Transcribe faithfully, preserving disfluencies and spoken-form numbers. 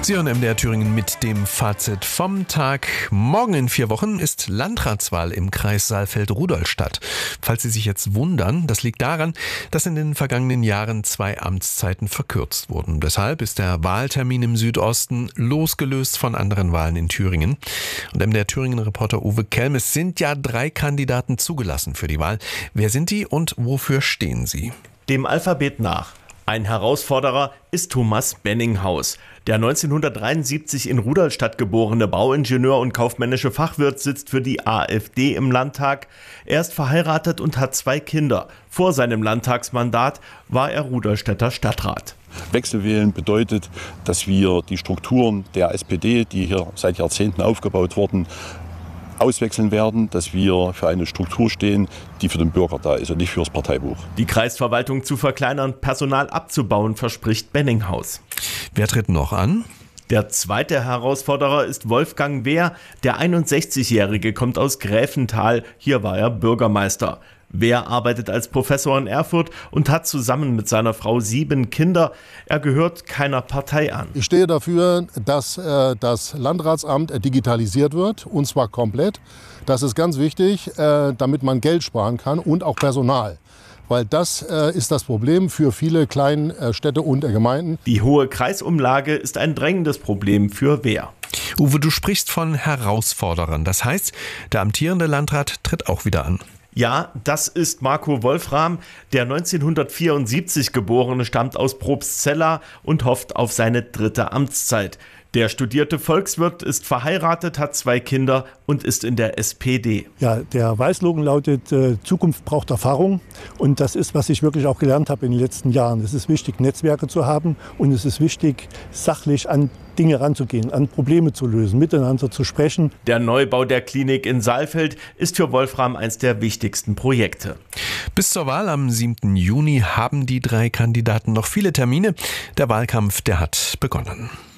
Sie hören M D R Thüringen mit dem Fazit vom Tag. Morgen in vier Wochen ist Landratswahl im Kreis Saalfeld-Rudolstadt. Falls Sie sich jetzt wundern, das liegt daran, dass in den vergangenen Jahren zwei Amtszeiten verkürzt wurden. Deshalb ist der Wahltermin im Südosten losgelöst von anderen Wahlen in Thüringen. Und M D R Thüringen-Reporter Uwe Kelm, es sind ja drei Kandidaten zugelassen für die Wahl. Wer sind die und wofür stehen sie? Dem Alphabet nach. Ein Herausforderer ist Thomas Benninghaus. Der neunzehnhundertdreiundsiebzig in Rudolstadt geborene Bauingenieur und kaufmännische Fachwirt sitzt für die AfD im Landtag. Er ist verheiratet und hat zwei Kinder. Vor seinem Landtagsmandat war er Rudolstädter Stadtrat. Wechselwählen bedeutet, dass wir die Strukturen der S P D, die hier seit Jahrzehnten aufgebaut wurden, auswechseln werden, dass wir für eine Struktur stehen, die für den Bürger da ist und nicht fürs Parteibuch. Die Kreisverwaltung zu verkleinern, Personal abzubauen, verspricht Benninghaus. Wer tritt noch an? Der zweite Herausforderer ist Wolfgang Wehr. Der einundsechzigjährige kommt aus Gräfenthal. Hier war er Bürgermeister. Wehr arbeitet als Professor in Erfurt und hat zusammen mit seiner Frau sieben Kinder. Er gehört keiner Partei an. Ich stehe dafür, dass äh, das Landratsamt digitalisiert wird, und zwar komplett. Das ist ganz wichtig, äh, damit man Geld sparen kann und auch Personal. Weil das äh, ist das Problem für viele kleine äh, Städte und äh, Gemeinden. Die hohe Kreisumlage ist ein drängendes Problem für Wehr. Uwe, du sprichst von Herausforderern. Das heißt, der amtierende Landrat tritt auch wieder an. Ja, das ist Marco Wolfram. Der neunzehnhundertvierundsiebzig geborene stammt aus Probstzella und hofft auf seine dritte Amtszeit. Der studierte Volkswirt ist verheiratet, hat zwei Kinder und ist in der S P D. Ja, der Wahlslogan lautet, äh, Zukunft braucht Erfahrung. Und das ist, was ich wirklich auch gelernt habe in den letzten Jahren. Es ist wichtig, Netzwerke zu haben, und es ist wichtig, sachlich an Dinge ranzugehen, an Probleme zu lösen, miteinander zu sprechen. Der Neubau der Klinik in Saalfeld ist für Wolfram eines der wichtigsten Projekte. Bis zur Wahl am siebten Juni haben die drei Kandidaten noch viele Termine. Der Wahlkampf, der hat begonnen.